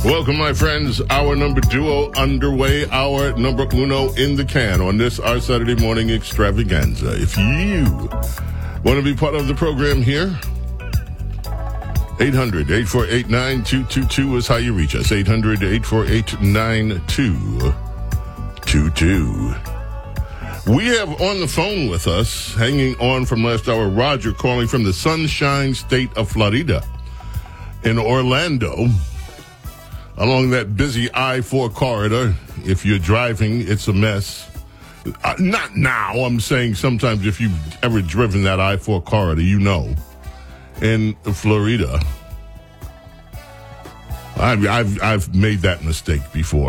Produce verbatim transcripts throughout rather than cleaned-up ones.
Welcome, my friends. Hour number duo underway. Hour number uno in the can on this, our Saturday morning extravaganza. If you want to be part of the program here, eight hundred, eight four eight, nine two two two is how you reach us. eight hundred, eight four eight, nine two two two. We have on the phone with us, hanging on from last hour, Roger calling from the Sunshine State of Florida in Orlando. Along that busy I four corridor, if you're driving, it's a mess. Uh, not now, I'm saying sometimes if you've ever driven that I four corridor, you know. In Florida, I've, I've, I've made that mistake before.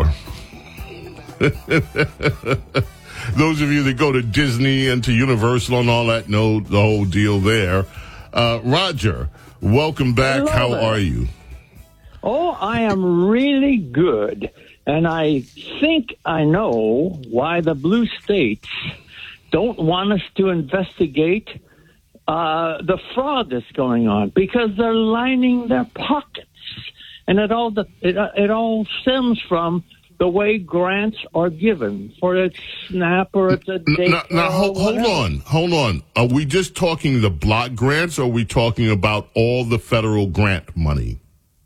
Those of you that go to Disney and to Universal and all that know the whole deal there. Uh, Roger, welcome back. Hello How there. are you? Oh, I am really good. And I think I know why the blue states don't want us to investigate uh, the fraud that's going on, because they're lining their pockets. And it all, it, it all stems from the way grants are given, for a SNAP or it's a day. Now, now hold, hold on, hold on. Are we just talking the block grants, or are we talking about all the federal grant money?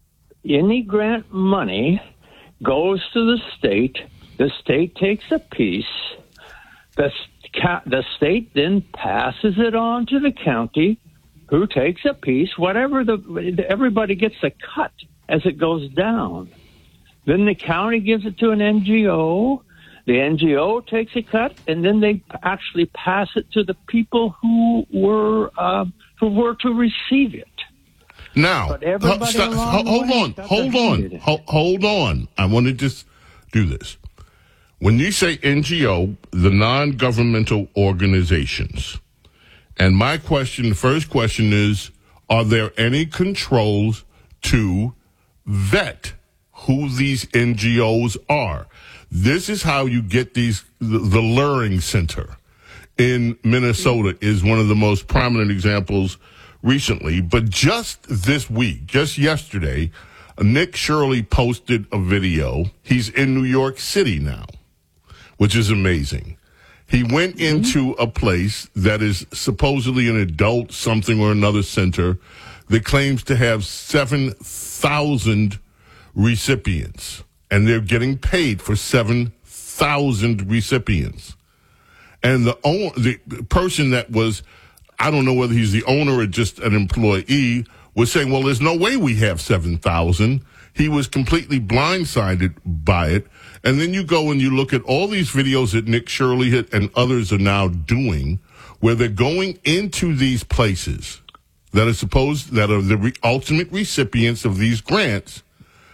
Any grant money goes to the state. The state takes a piece. The, the state then passes it on to the county, who takes a piece. Whatever the everybody gets a cut as it goes down. Then the county gives it to an N G O. The N G O takes a cut, and then they actually pass it to the people who were uh, who were to receive it. Now, But everybody stop, along the hold way on, got hold their hand on, in it. hold, hold on. I want to just do this. When you say N G O, the non-governmental organizations, and my question, the first question is, are there any controls to vet who these N G Os are? This is how you get these, the, the Luring Center in Minnesota is one of the most prominent examples recently. But just this week, just yesterday, Nick Shirley posted a video. He's in New York City now, which is amazing. He went mm-hmm. into a place that is supposedly an adult something or another center that claims to have seven thousand recipients, and they're getting paid for seven thousand recipients. And the, own, the person that was, I don't know whether he's the owner or just an employee, was saying, well, there's no way we have seven thousand. He was completely blindsided by it. And then you go and you look at all these videos that Nick Shirley and others are now doing, where they're going into these places that are supposed, that are the re- ultimate recipients of these grants.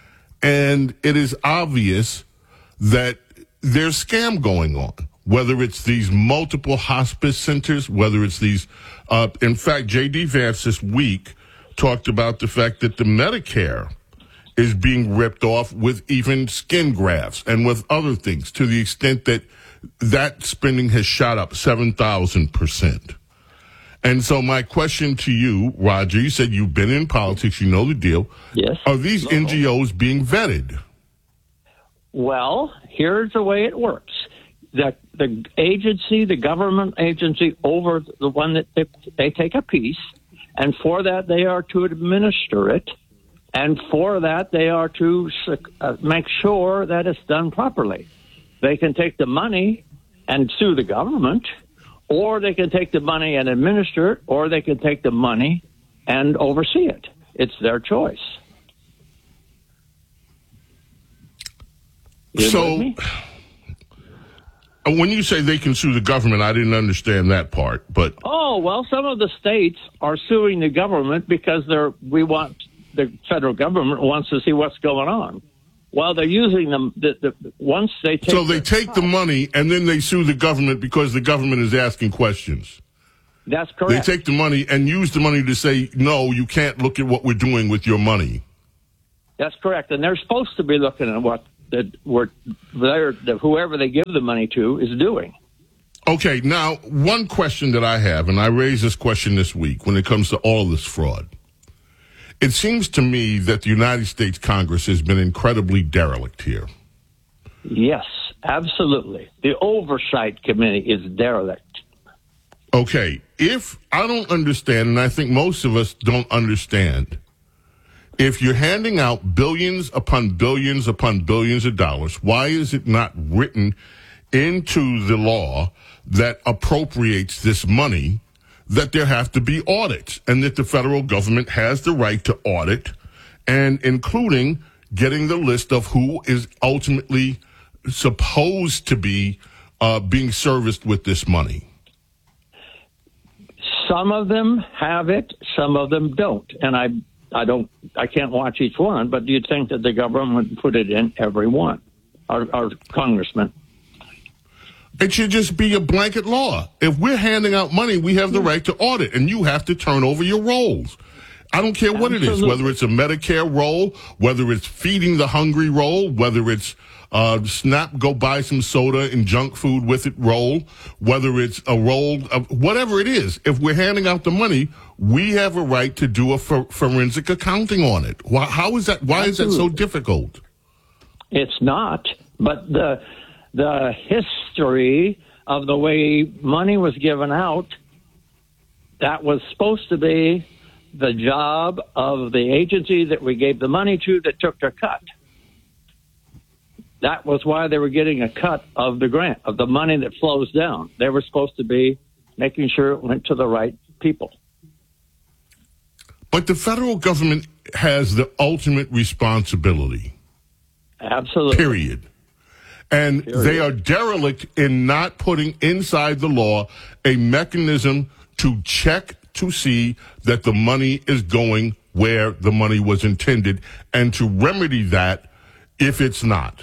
And it is obvious that there's scam going on, whether it's these multiple hospice centers, whether it's these, uh, in fact, J D Vance this week talked about the fact that the Medicare is being ripped off with even skin grafts and with other things, to the extent that that spending has shot up seven thousand percent. And so my question to you, Roger, you said you've been in politics, you know the deal. Yes. Are these No. N G Os being vetted? Well, here's the way it works. The the agency, the government agency over the one that they, they take a piece, and for that they are to administer it, and for that they are to uh, make sure that it's done properly. They can take the money and sue the government, or they can take the money and administer it, or they can take the money and oversee it. It's their choice. You So, with me? when you say they can sue the government, I didn't understand that part. But Oh, well, some of the states are suing the government because they're we want the federal government wants to see what's going on. Well, they're using them. The, the, once they take so they their take the cut- money and then they sue the government because the government is asking questions. That's They correct. take the money and use the money to say, no, you can't look at what we're doing with your money. That's correct, and they're supposed to be looking at what that we're, they're, the, whoever they give the money to is doing. Okay, now, one question that I have, and I raised this question this week when it comes to all this fraud. It seems to me that the United States Congress has been incredibly derelict here. Yes, absolutely. The Oversight Committee is derelict. Okay, if I don't understand, and I think most of us don't understand, if you're handing out billions upon billions upon billions of dollars, why is it not written into the law that appropriates this money that there have to be audits and that the federal government has the right to audit, and including getting the list of who is ultimately supposed to be uh, being serviced with this money? Some of them have it, some of them don't. And I I don't I can't watch each one, but do you think that the government would put it in every one? Our, our congressman. It should just be a blanket law. If we're handing out money, we have the right to audit, and you have to turn over your rolls. I don't care what Absolutely. it is, whether it's a Medicare roll, whether it's feeding the hungry roll, whether it's uh, snap, go buy some soda and junk food with it roll, whether it's a roll of whatever it is. If we're handing out the money, we have a right to do a for, forensic accounting on it. Why, how is that? Why Absolutely. is that so difficult? It's not, but the the history of the way money was given out, that was supposed to be the job of the agency that we gave the money to that took their cut. That was why they were getting a cut of the grant, of the money that flows down. They were supposed to be making sure it went to the right people. But the federal government has the ultimate responsibility. Absolutely. Period. And Period. They are derelict in not putting inside the law a mechanism to check to see that the money is going where the money was intended, and to remedy that if it's not.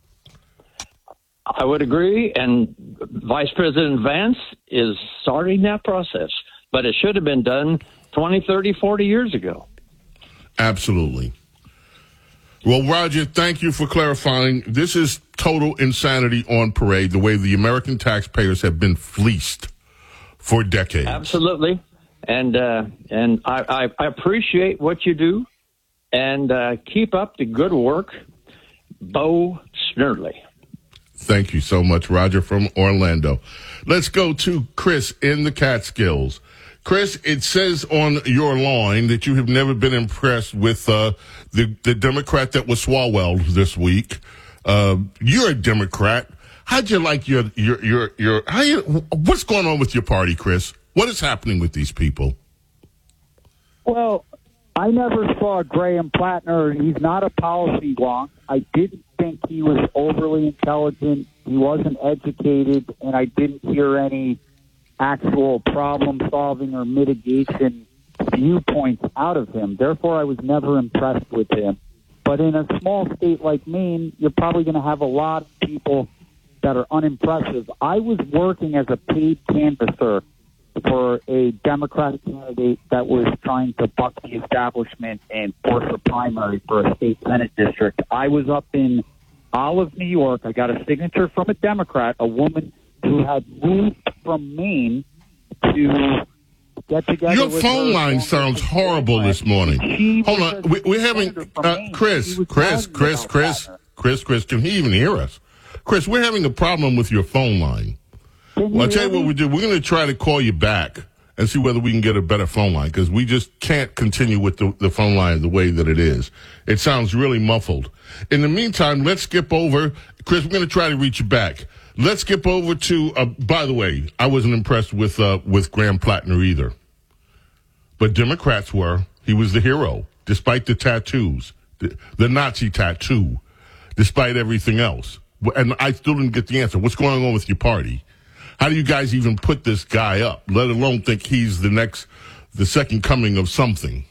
I would agree, and Vice President Vance is starting that process, but it should have been done twenty, thirty, forty years ago. Absolutely. Well, Roger, thank you for clarifying. This is total insanity on parade, the way the American taxpayers have been fleeced for decades. Absolutely. And uh, and I, I appreciate what you do, and uh, keep up the good work, Bo Snerdley. Thank you so much, Roger from Orlando. Let's go to Chris in the Catskills. Chris, it says on your line that you have never been impressed with uh, the, the Democrat that was Swalwell this week. Uh, you're a Democrat. How'd you like your, your, your, your, how you, what's going on with your party, Chris? What is happening with these people? Well, I never saw Graham Plattner. He's not a policy wonk. I didn't think he was overly intelligent. He wasn't educated, and I didn't hear any actual problem-solving or mitigation viewpoints out of him. Therefore, I was never impressed with him. But in a small state like Maine, you're probably going to have a lot of people that are unimpressive. I was working as a paid canvasser for a Democratic candidate that was trying to buck the establishment and force a primary for a state Senate district. I was up in Olive, New York. I got a signature from a Democrat, a woman who had moved from Maine to get together. Your with phone her line sounds horrible this morning. She Hold on. We, we're having, uh, Chris, Chris, Chris, Chris, Chris, Chris, can he even hear us? Chris, we're having a problem with your phone line. Well, I'll tell you what we do. We're going to try to call you back and see whether we can get a better phone line, because we just can't continue with the, the phone line the way that it is. It sounds really muffled. In the meantime, let's skip over. Chris, we're going to try to reach you back. Let's skip over to, uh, by the way, I wasn't impressed with uh, with Graham Plattner either. But Democrats were. He was the hero, despite the tattoos, the, the Nazi tattoo, despite everything else. And I still didn't get the answer. What's going on with your party? How do you guys even put this guy up, let alone think he's the next, the second coming of something?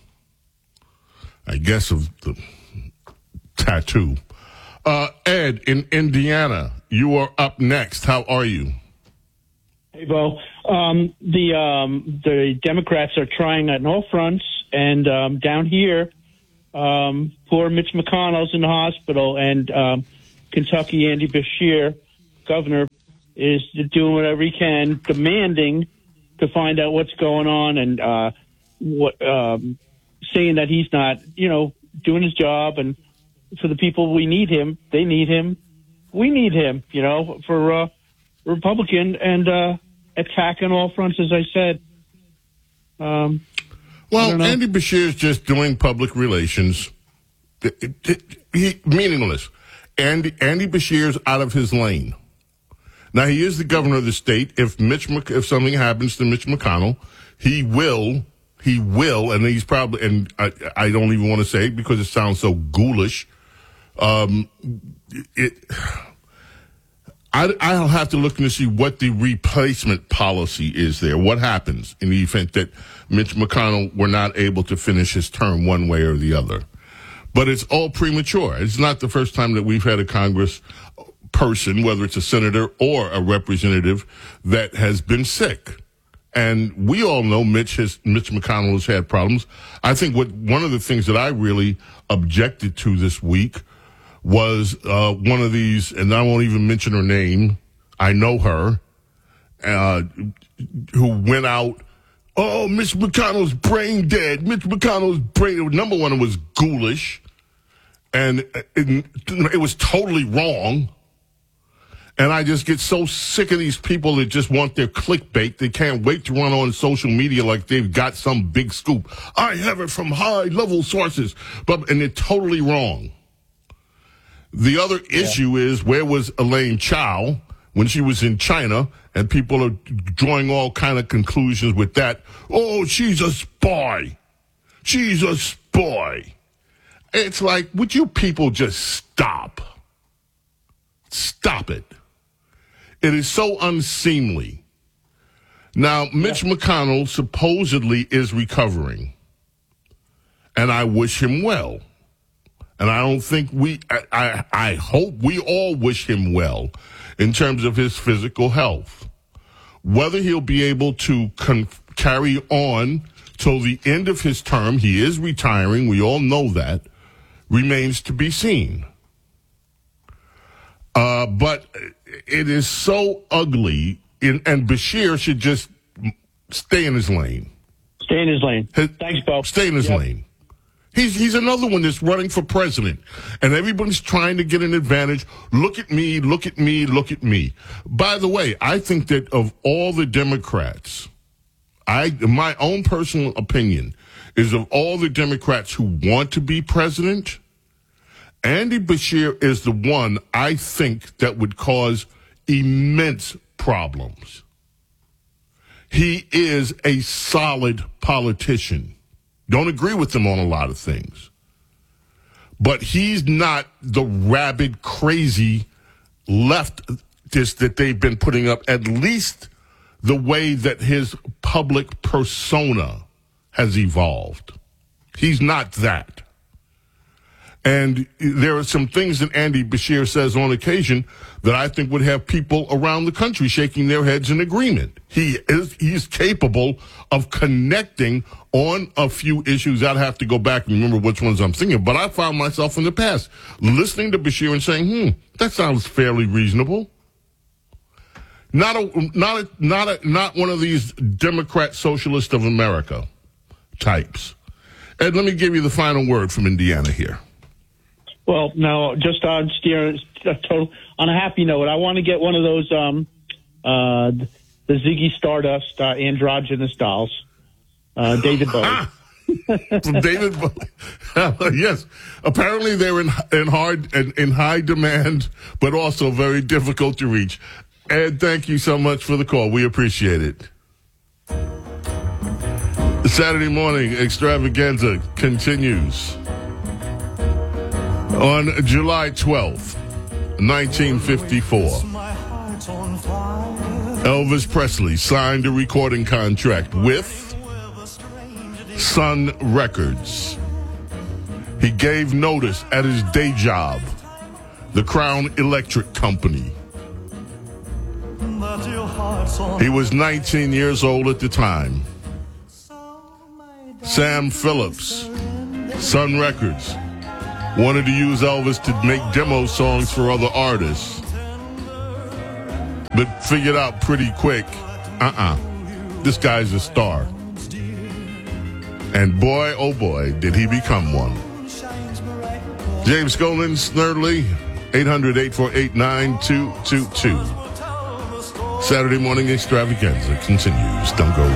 I guess of the tattoo. Uh, Ed, in Indiana, you are up next. How are you? Hey, Bo. Um, the um, the Democrats are trying on all fronts, and um, down here, um, poor Mitch McConnell's in the hospital, and um, Kentucky Andy Beshear, governor, is doing whatever he can, demanding to find out what's going on and uh, what um, saying that he's not, you know, doing his job. And for the people we need him, they need him. We need him, you know, for uh, Republican and uh, attack on all fronts, as I said. Um, well, Andy Beshear is just doing public relations. It, it, it, he, meaningless. Andy, Andy Beshear's out of his lane. Now, he is the governor of the state. If Mitch, if something happens to Mitch McConnell, he will, he will, and he's probably, and I, I don't even want to say it because it sounds so ghoulish. Um, it, I, I'll have to look and see what the replacement policy is there. What happens in the event that Mitch McConnell were not able to finish his term one way or the other? But it's all premature. It's not the first time that we've had a Congress person, whether it's a senator or a representative, that has been sick. And we all know Mitch has, Mitch McConnell has had problems. I think what one of the things that I really objected to this week was uh, one of these, and I won't even mention her name, I know her, uh, who went out, oh, Mitch McConnell's brain dead. Mitch McConnell's brain, number one, it was ghoulish, and it, it was totally wrong. And I just get so sick of these people that just want their clickbait. They can't wait to run on social media like they've got some big scoop. I have it from high-level sources, but and they're totally wrong. The other issue yeah. is, where was Elaine Chao when she was in China? And people are drawing all kind of conclusions with that. Oh, she's a spy. She's a spy. It's like, would you people just stop? Stop it. It is so unseemly. Now, Mitch yeah. McConnell supposedly is recovering. And I wish him well. And I don't think we, I, I, I hope we all wish him well in terms of his physical health. Whether he'll be able to con- carry on till the end of his term, he is retiring, we all know that, remains to be seen. Uh, but it is so ugly, in, and Beshear should just stay in his lane. Stay in his lane. His, Thanks, Bo. Stay in his yep. lane. He's he's another one that's running for president, and everybody's trying to get an advantage. Look at me, look at me, look at me. By the way, I think that of all the Democrats, I my own personal opinion is of all the Democrats who want to be president, Andy Beshear is the one I think that would cause immense problems. He is a solid politician. Don't agree with him on a lot of things. But he's not the rabid, crazy leftist that they've been putting up, at least the way that his public persona has evolved. He's not that. And there are some things that Andy Beshear says on occasion that I think would have people around the country shaking their heads in agreement. He is he's capable of connecting on a few issues. I'd have to go back and remember which ones I'm thinking. But I found myself in the past listening to Beshear and saying, hmm, that sounds fairly reasonable. Not a not a not a not one of these Democrat Socialist of America types. Ed, let me give you the final word from Indiana here. Well, now, just on steer, on a happy note, I want to get one of those um, uh, the Ziggy Stardust uh, androgynous dolls, uh, David Bowie. From David Bowie. Yes, apparently they're in in hard in, in high demand, but also very difficult to reach. Ed, thank you so much for the call. We appreciate it. The Saturday morning extravaganza continues. On July twelfth, nineteen fifty-four, Elvis Presley signed a recording contract with Sun Records. He gave notice at his day job, the Crown Electric Company. He was nineteen years old at the time. Sam Phillips, Sun Records, wanted to use Elvis to make demo songs for other artists, but figured out pretty quick, uh-uh, this guy's a star. And boy, oh boy, did he become one. James Golan, Snerdley, eight hundred, eight four eight, nine two two two. Saturday morning extravaganza continues. Don't go